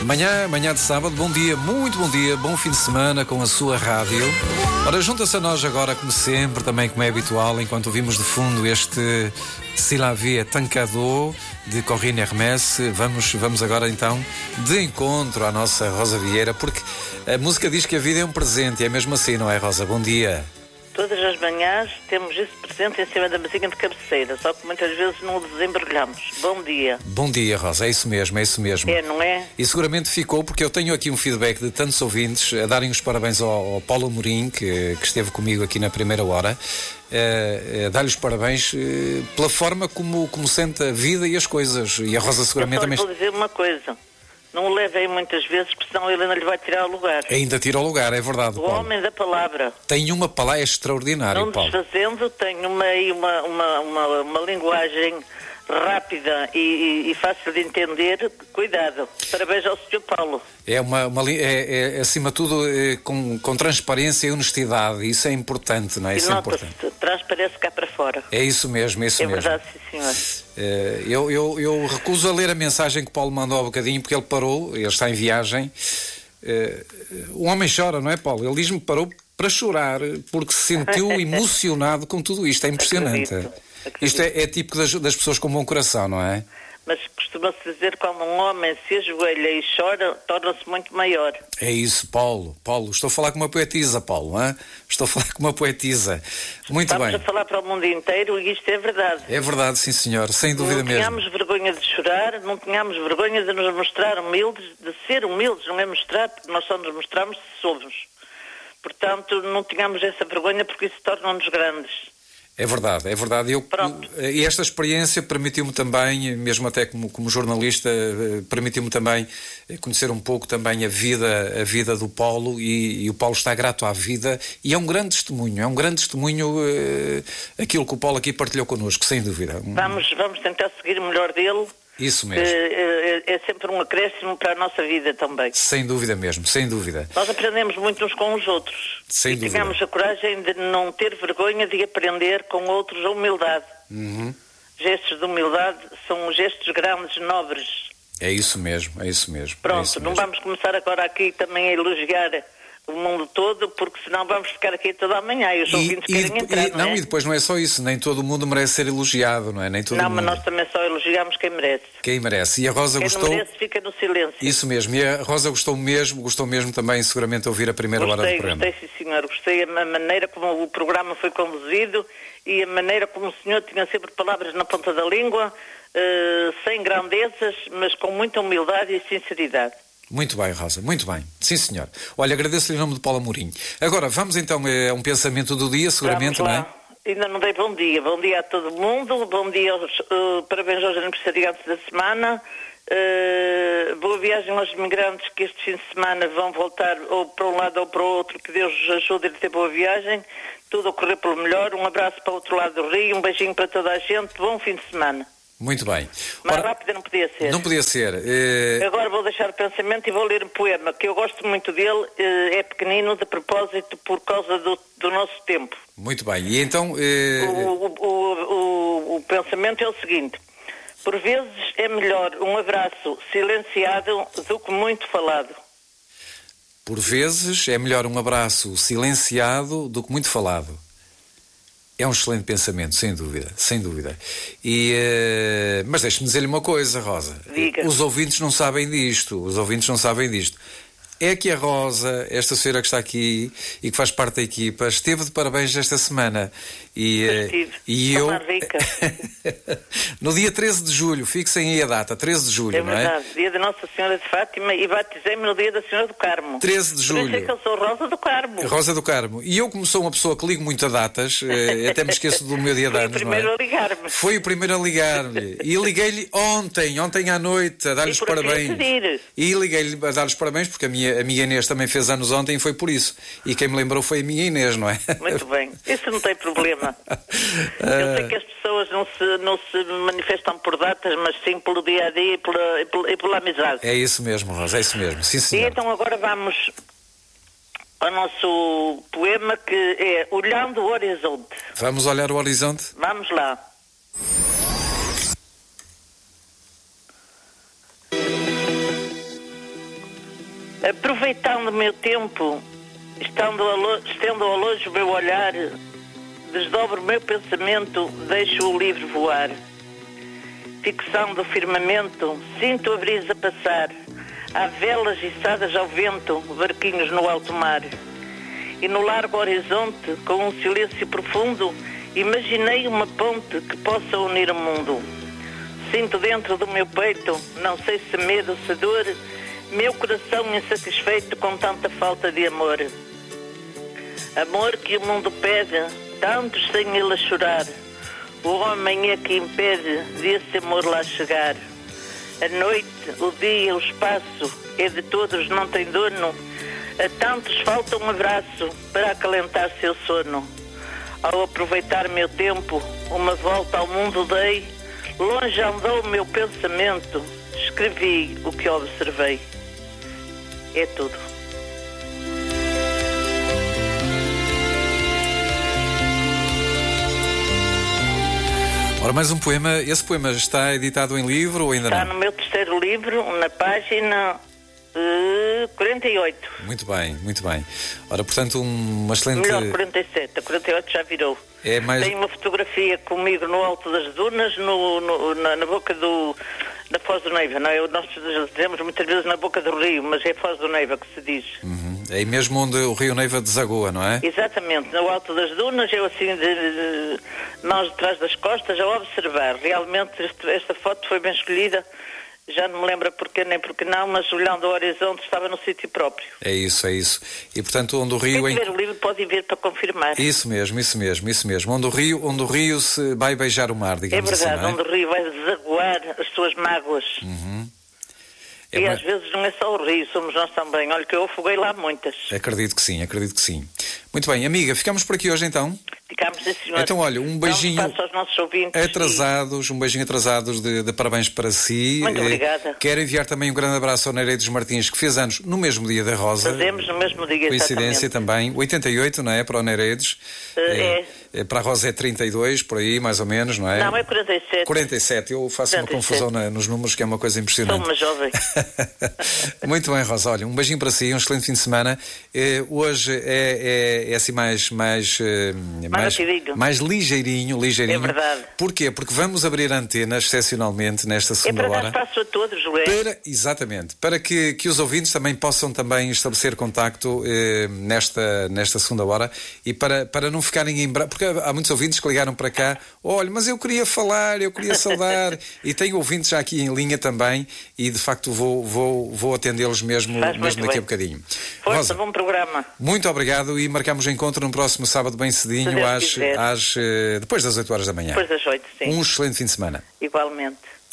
Manhã de sábado, bom dia, muito bom dia, bom fim de semana com a sua rádio. Ora, junta-se a nós agora, como sempre, também como é habitual, enquanto ouvimos de fundo este Si la vie est un cadeau de Corinne Hermès. Vamos agora então de encontro à nossa Rosa Vieira, porque a música diz que a vida é um presente, e é mesmo assim, não é, Rosa? Bom dia. Todas as manhãs temos esse presente em cima da mesinha de cabeceira, só que muitas vezes não o desembrulhamos. Bom dia. Bom dia, Rosa, é isso mesmo, é isso mesmo. É, não é? E seguramente ficou, porque eu tenho aqui um feedback de tantos ouvintes a darem os parabéns ao Paulo Amorim, que esteve comigo aqui na primeira hora, dar-lhe os parabéns pela forma como sente a vida e as coisas. E a Rosa seguramente também... Vou dizer uma coisa. Não o levem muitas vezes, porque senão ele não lhe vai tirar o lugar. Ainda tira o lugar, é verdade, O Paulo. homem da palavra. Tem uma palavra extraordinária, Não Paulo. desfazendo, tem uma linguagem rápida e fácil de entender. Cuidado. Parabéns ao Sr. Paulo. É acima de tudo com transparência e honestidade. Isso é importante, não é? Isso é importante. Transparece cá para fora. É isso mesmo, é isso mesmo. É verdade, sim, senhor. Eu recuso a ler a mensagem que o Paulo mandou há bocadinho, porque ele parou, ele está em viagem. O homem chora, não é, Paulo? Ele diz-me que parou para chorar, porque se sentiu emocionado com tudo isto. É impressionante. Acredito. Isto é típico das pessoas com bom coração, não é? Mas costuma-se dizer que quando um homem se ajoelha e chora, torna-se muito maior. É isso, Paulo. Paulo, estou a falar com uma poetisa, Paulo. Hein? Estou a falar com uma poetisa. Muito Estamos bem. Estamos a falar para o mundo inteiro e isto é verdade. É verdade, sim, senhor. Sem dúvida mesmo. Não tínhamos vergonha de chorar, não tínhamos vergonha de nos mostrar humildes, de ser humildes, não é mostrar, porque nós só nos mostramos se somos. Portanto, não tínhamos essa vergonha, porque isso torna-nos grandes. É verdade, é verdade. E esta experiência permitiu-me também, mesmo até como jornalista, permitiu-me também conhecer um pouco também a vida do Paulo, e o Paulo está grato à vida, e é um grande testemunho aquilo que o Paulo aqui partilhou connosco, sem dúvida. Vamos tentar seguir o melhor dele. Isso mesmo. É sempre um acréscimo para a nossa vida também. Sem dúvida mesmo, sem dúvida. Nós aprendemos muito uns com os outros. Sem dúvida. Tínhamos a coragem de não ter vergonha de aprender com outros a humildade. Uhum. Gestos de humildade são gestos grandes, nobres. É isso mesmo, é isso mesmo. Pronto, é isso não mesmo. Vamos começar agora aqui também a elogiar o mundo todo, porque senão vamos ficar aqui toda a manhã e os ouvintes querem entrar, não é? E depois não é só isso, nem todo mundo merece ser elogiado, não é? Nem todo mundo. Mas nós também só elogiamos quem merece. Quem merece. E a Rosa gostou... Quem não merece fica no silêncio. Isso mesmo. E a Rosa gostou mesmo também, seguramente, de ouvir a primeira hora do programa. Gostei, sim, senhor. Gostei a maneira como o programa foi conduzido e a maneira como o senhor tinha sempre palavras na ponta da língua, sem grandezas, mas com muita humildade e sinceridade. Muito bem, Rosa, muito bem. Sim, senhor. Olha, agradeço-lhe em nome de Paulo Amorim. Agora, vamos então a um pensamento do dia, seguramente, não é? Ainda não dei bom dia. Bom dia a todo mundo. Bom dia, parabéns aos aniversariantes da semana. Boa viagem aos imigrantes que este fim de semana vão voltar ou para um lado ou para o outro. Que Deus os ajude a ter boa viagem. Tudo a correr pelo melhor. Um abraço para o outro lado do Rio. Um beijinho para toda a gente. Bom fim de semana. Muito bem. Mais rápido não podia ser. Não podia ser. Agora vou deixar o pensamento e vou ler um poema, que eu gosto muito dele, é pequenino, de propósito, por causa do nosso tempo. Muito bem. E então... O pensamento é o seguinte: por vezes é melhor um abraço silenciado do que muito falado. Por vezes é melhor um abraço silenciado do que muito falado. É um excelente pensamento, sem dúvida, sem dúvida. Mas deixe-me dizer-lhe uma coisa, Rosa. Diga. Os ouvintes não sabem disto. É que a Rosa, esta senhora que está aqui e que faz parte da equipa, esteve de parabéns esta semana. E eu... no dia 13 de julho, fixem aí a data, 13 de julho, não é? É verdade, dia da Nossa Senhora de Fátima, e batizei-me no dia da Senhora do Carmo. 13 de julho. Por isso é que eu sou Rosa do Carmo. Rosa do Carmo. E eu, como sou uma pessoa que ligo muito a datas, até me esqueço do meu dia de anos, não é? Foi o primeiro a ligar-me. E liguei-lhe ontem à noite, a dar-lhe os parabéns. E liguei-lhe a dar-lhe os parabéns, porque a minha Inês também fez anos ontem e foi por isso. E quem me lembrou foi a minha Inês, não é? Muito bem. Isso não tem problema. Eu sei que as pessoas não se manifestam por datas, mas sim pelo dia-a-dia e pela amizade. É isso mesmo, Rosa, é isso mesmo. Sim, senhor. E então agora vamos ao nosso poema, que é Olhando o Horizonte. Vamos olhar o horizonte? Vamos lá. Aproveitando o meu tempo, estendo ao longe o meu olhar, desdobro o meu pensamento, deixo o livre voar. Fixando o firmamento, sinto a brisa passar. Há velas içadas ao vento, barquinhos no alto mar. E no largo horizonte, com um silêncio profundo, imaginei uma ponte que possa unir o mundo. Sinto dentro do meu peito, não sei se medo, se dor, meu coração insatisfeito com tanta falta de amor. Amor que o mundo pede, tantos sem ele a chorar. O homem é que impede desse amor lá chegar. A noite, o dia, o espaço, é de todos, não tem dono. A tantos falta um abraço para acalentar seu sono. Ao aproveitar meu tempo, uma volta ao mundo dei. Longe andou o meu pensamento, escrevi o que observei. É tudo. Ora, mais um poema. Esse poema está editado em livro ou ainda não? Está no meu terceiro livro, na página 48. Muito bem, muito bem. Ora, portanto, uma excelente... Melhor, 47. A 48 já virou. É mais... Tem uma fotografia comigo no alto das dunas, na boca da Foz do Neiva. Não é? Nós dizemos muitas vezes na boca do rio, mas é Foz do Neiva que se diz. É aí mesmo onde o rio Neiva desagoa, não é? Exatamente, no alto das dunas, eu assim, nós de trás das costas, a observar. Realmente esta foto foi bem escolhida. Já não me lembro porquê nem porque não, mas olhando ao horizonte estava no sítio próprio. É isso, é isso. E portanto onde o rio... Quem tiver o livro pode ir ver para confirmar. Isso mesmo. Onde o rio se vai beijar o mar, digamos assim. É verdade, assim, onde o rio vai desaguar as suas mágoas. E às vezes não é só o rio, somos nós também. Olha que eu afoguei lá muitas. Acredito que sim. Muito bem, amiga, ficamos por aqui hoje então? Ficamos, sim, senhor. Então, olha, um beijinho aos nossos ouvintes um beijinho atrasados de parabéns para si. Muito obrigada. Quero enviar também um grande abraço ao Nereides Martins, que fez anos no mesmo dia da Rosa. Fazemos no mesmo dia, coincidência também. 88, não é? Para o Nereides. Para a Rosa é 32, por aí, mais ou menos, não é? Não, é 47. 47, eu faço 47. Uma confusão nos números, que é uma coisa impressionante. Sou uma jovem. Muito bem, Rosa. Olha, um beijinho para si, um excelente fim de semana. Hoje é assim mais ligeirinho. É verdade. Porquê? Porque vamos abrir antenas, excepcionalmente, nesta segunda hora. É para dar espaço a todos, Luís. Exatamente. Para que os ouvintes também possam também estabelecer contacto nesta segunda hora e para não ficarem em branco. Porque há muitos ouvintes que ligaram para cá. Olha, mas eu queria falar, eu queria saudar. E tenho ouvintes já aqui em linha também e, de facto, vou atendê-los mesmo daqui a bocadinho. Força, Rosa, bom programa. Muito obrigado e marcamos o encontro no próximo sábado bem cedinho, depois das 8 horas da manhã. Depois das 8, sim. Um excelente fim de semana. Igualmente.